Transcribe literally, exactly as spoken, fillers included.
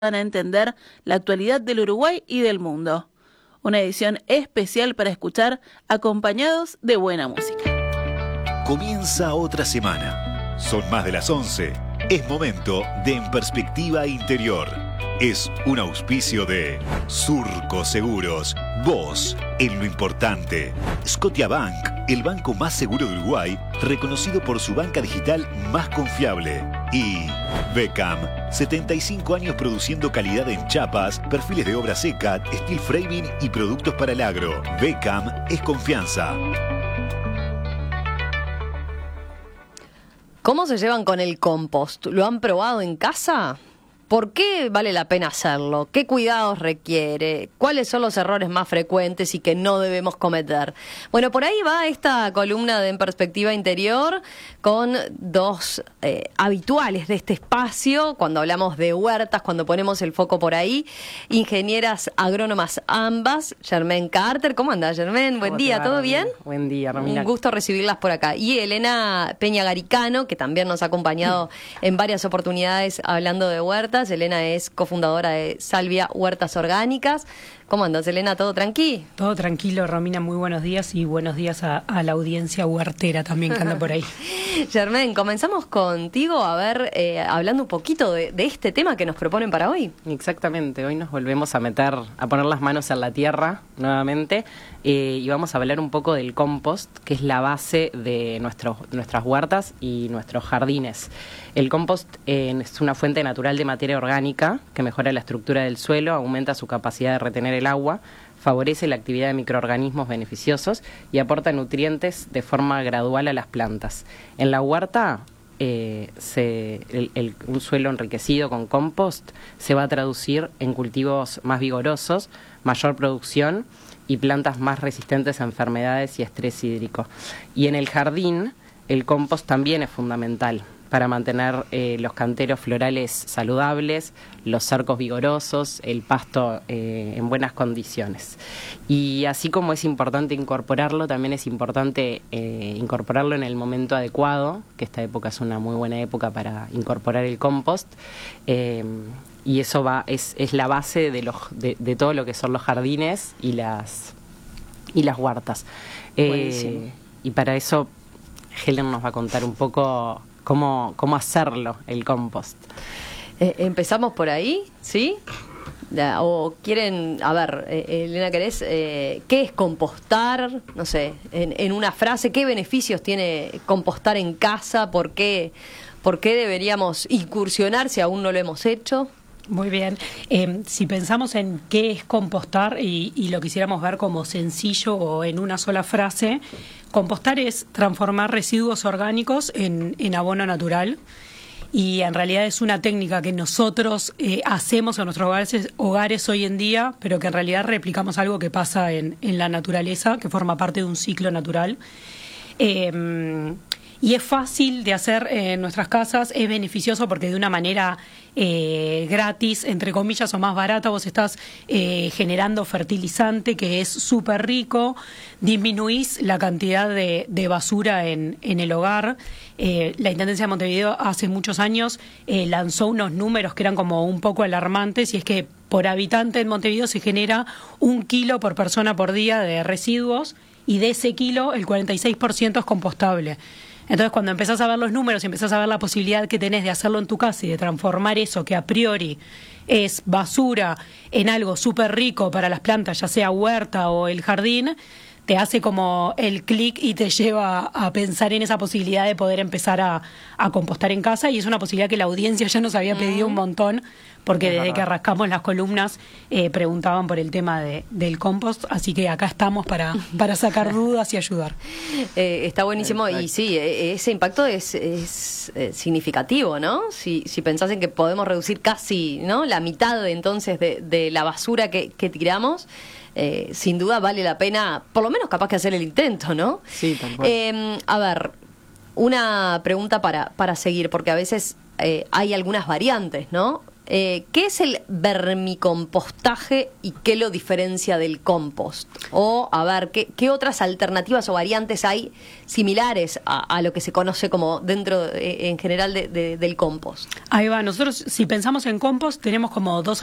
a entender la actualidad del Uruguay y del mundo. Una edición especial para escuchar acompañados de buena música. Comienza otra semana. Son más de las once. Es momento de En Perspectiva Interior. Es un auspicio de Surco Seguros. Vos, en lo importante. Scotiabank, el banco más seguro de Uruguay, reconocido por su banca digital más confiable. Y Beckham, setenta y cinco años produciendo calidad en chapas, perfiles de obra seca, steel framing y productos para el agro. Beckham es confianza. ¿Cómo se llevan con el compost? ¿Lo han probado en casa? ¿Por qué vale la pena hacerlo? ¿Qué cuidados requiere? ¿Cuáles son los errores más frecuentes y que no debemos cometer? Bueno, por ahí va esta columna de En Perspectiva Interior con dos eh, habituales de este espacio, cuando hablamos de huertas, cuando ponemos el foco por ahí, ingenieras agrónomas ambas, Germaine Carter. ¿Cómo anda, Germaine? Buen día, va, ¿todo Romina? Bien? Buen día, Romina. Un gusto recibirlas por acá. Y Elena Peña Garicano, que también nos ha acompañado en varias oportunidades hablando de huertas. Elena es cofundadora de Salvia Huertas Orgánicas. ¿Cómo andas, Elena? ¿Todo tranqui? Todo tranquilo, Romina. Muy buenos días y buenos días a, a la audiencia huertera también que anda por ahí. Germaine, comenzamos contigo a ver, eh, hablando un poquito de, de este tema que nos proponen para hoy. Exactamente. Hoy nos volvemos a meter, a poner las manos en la tierra nuevamente eh, y vamos a hablar un poco del compost, que es la base de nuestros, nuestras huertas y nuestros jardines. El compost eh, es una fuente natural de materia orgánica que mejora la estructura del suelo, aumenta su capacidad de retener el agua, favorece la actividad de microorganismos beneficiosos y aporta nutrientes de forma gradual a las plantas. En la huerta, eh, se, el, el, un suelo enriquecido con compost se va a traducir en cultivos más vigorosos, mayor producción y plantas más resistentes a enfermedades y estrés hídrico. Y en el jardín, el compost también es fundamental para mantener eh, los canteros florales saludables, los cercos vigorosos, el pasto eh, en buenas condiciones. Y así como es importante incorporarlo, también es importante eh, incorporarlo en el momento adecuado, que esta época es una muy buena época para incorporar el compost, eh, y eso va es, es la base de, los, de, de todo lo que son los jardines y las, y las huertas. Eh, y para eso Helen nos va a contar un poco Cómo, cómo hacerlo, el compost. Eh, empezamos por ahí, ¿sí? O quieren, a ver, eh, Elena, ¿querés? Eh, ¿Qué es compostar? No sé, en, en una frase, ¿qué beneficios tiene compostar en casa? ¿Por qué, por qué deberíamos incursionar si aún no lo hemos hecho? Muy bien. Eh, si pensamos en qué es compostar y, y lo quisiéramos ver como sencillo o en una sola frase, compostar es transformar residuos orgánicos en, en abono natural. Y en realidad es una técnica que nosotros eh, hacemos en nuestros hogares, hogares hoy en día, pero que en realidad replicamos algo que pasa en, en la naturaleza, que forma parte de un ciclo natural. Eh, Y es fácil de hacer en nuestras casas, es beneficioso porque de una manera eh, gratis, entre comillas, o más barata, vos estás eh, generando fertilizante que es súper rico, disminuís la cantidad de, de basura en, en el hogar. Eh, la Intendencia de Montevideo hace muchos años eh, lanzó unos números que eran como un poco alarmantes, y es que por habitante en Montevideo se genera un kilo por persona por día de residuos, y de ese kilo el cuarenta y seis por ciento es compostable. Entonces, cuando empezás a ver los números y empezás a ver la posibilidad que tenés de hacerlo en tu casa y de transformar eso que a priori es basura en algo súper rico para las plantas, ya sea huerta o el jardín, te hace como el clic y te lleva a pensar en esa posibilidad de poder empezar a, a compostar en casa. Y es una posibilidad que la audiencia ya nos había pedido un montón, porque es desde verdad que arrancamos las columnas eh, preguntaban por el tema de, del compost, así que acá estamos para, para sacar dudas y ayudar. Eh, está buenísimo. Exacto. Y sí, ese impacto es, es eh, significativo, ¿no? Si, si pensás en que podemos reducir casi, ¿no?, la mitad entonces de, de la basura que, que tiramos, eh, sin duda vale la pena, por lo menos capaz que hacer el intento, ¿no? Sí, tal cual. Eh, a ver, una pregunta para, para seguir, porque a veces eh, hay algunas variantes, ¿no? Eh, ¿Qué es el vermicompostaje y qué lo diferencia del compost? O, a ver, ¿qué, qué otras alternativas o variantes hay similares a, a lo que se conoce como dentro, eh, en general, de, de, del compost? Ahí va, nosotros si pensamos en compost tenemos como dos